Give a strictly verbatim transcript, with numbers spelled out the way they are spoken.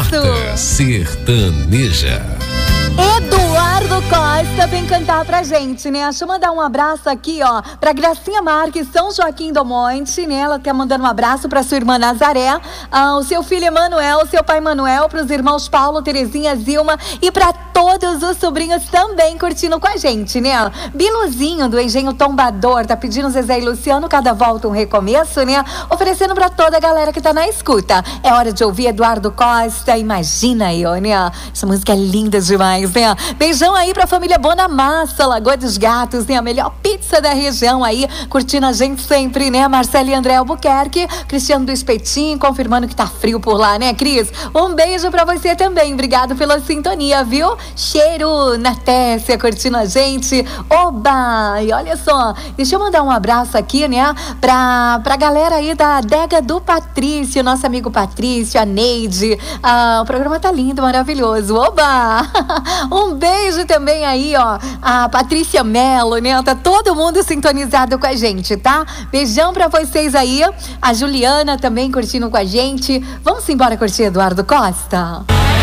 Rota Sertaneja. Eduardo Costa vem cantar pra gente, né? Deixa eu mandar um abraço aqui, ó, pra Gracinha Marques, São Joaquim do Monte, né? Ela tá mandando um abraço pra sua irmã Nazaré, ah, o seu filho Emanuel, o seu pai Manuel, pros irmãos Paulo, Terezinha, Zilma e pra todos os sobrinhos também curtindo com a gente, né? Biluzinho do Engenho Tombador tá pedindo Zezé e Luciano, cada volta um recomeço, né? Oferecendo pra toda a galera que tá na escuta. É hora de ouvir Eduardo Costa, imagina aí, ó, né? Essa música é linda demais, né? Beijão aí pra família Bonamassa, Lagoa dos Gatos, né? A melhor pizza da região aí, curtindo a gente sempre, né? Marcelo e André Albuquerque, Cristiano do Espetinho, confirmando que tá frio por lá, né, Cris? Um beijo pra você também, obrigado pela sintonia, viu? Cheiro na Tessia, curtindo a gente. Oba! E olha só, deixa eu mandar um abraço aqui, né? Pra, pra galera aí da adega do Patrício, nosso amigo Patrício, a Neide. Ah, o programa tá lindo, maravilhoso. Oba! Um beijo também aí, ó, a Patrícia Mello, né? Tá todo mundo sintonizado com a gente, tá? Beijão pra vocês aí. A Juliana também curtindo com a gente. Vamos embora curtir Eduardo Costa?